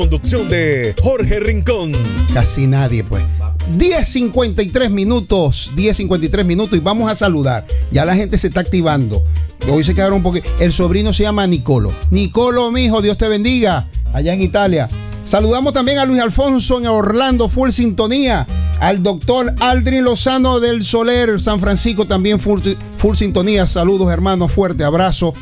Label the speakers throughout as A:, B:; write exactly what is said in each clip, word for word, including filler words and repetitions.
A: Conducción de Jorge Rincón.
B: Casi nadie, pues. diez cincuenta y tres minutos, diez cincuenta y tres minutos y vamos a saludar. Ya la gente se está activando. Hoy se quedaron un poquito. El sobrino se llama Nicolo. Nicolo, mijo, Dios te bendiga. Allá en Italia. Saludamos también a Luis Alfonso en Orlando, full sintonía. Al doctor Aldrin Lozano del Soler, San Francisco, también full, full sintonía. Saludos, hermanos, fuerte abrazo.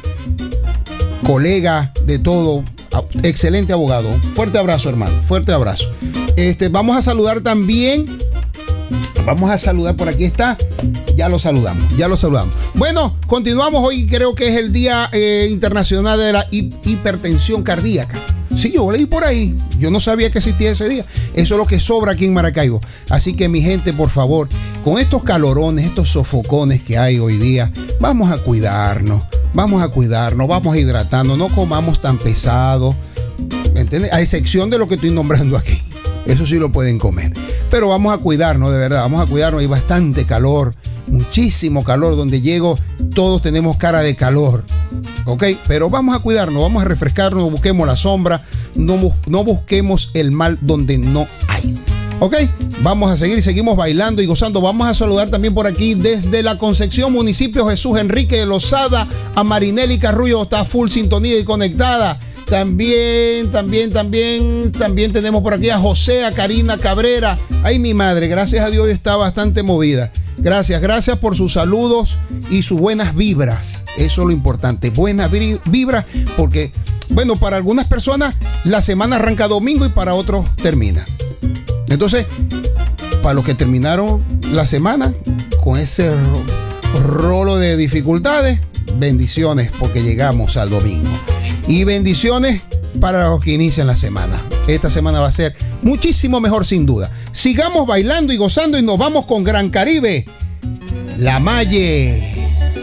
B: Colega de todo, excelente abogado. Fuerte abrazo, hermano, fuerte abrazo. Este, vamos a saludar también. Vamos a saludar, por aquí está. Ya lo saludamos, ya lo saludamos. Bueno, continuamos. Hoy creo que es el Día eh, Internacional de la hi- Hipertensión Cardíaca. Sí, yo leí por ahí. Yo no sabía que existía ese día. Eso es lo que sobra aquí en Maracaibo. Así que mi gente, por favor, con estos calorones, estos sofocones que hay hoy día, vamos a cuidarnos. Vamos a cuidarnos, vamos a hidratarnos. No comamos tan pesado. ¿Me entiendes? A excepción de lo que estoy nombrando aquí. Eso sí lo pueden comer. Pero vamos a cuidarnos, de verdad. Vamos a cuidarnos. Hay bastante calor. Muchísimo calor. Donde llego, todos tenemos cara de calor. ¿Ok? Pero vamos a cuidarnos, vamos a refrescarnos, no busquemos la sombra, no, no busquemos el mal donde no hay. ¿Ok? Vamos a seguir, seguimos bailando y gozando. Vamos a saludar también por aquí desde la Concepción, municipio Jesús Enrique de Lozada, a Marinelli Carrullo, está full sintonía y conectada. También, también, también, también tenemos por aquí a José, a Karina Cabrera. Ay, mi madre, gracias a Dios está bastante movida. Gracias, gracias por sus saludos y sus buenas vibras. Eso es lo importante, buenas vibras, porque, bueno, para algunas personas la semana arranca domingo y para otros termina. Entonces, para los que terminaron la semana con ese rolo de dificultades, bendiciones porque llegamos al domingo. Y bendiciones para los que inician la semana. Esta semana va a ser muchísimo mejor sin duda. Sigamos bailando y gozando y nos vamos con Gran Caribe. La Malle.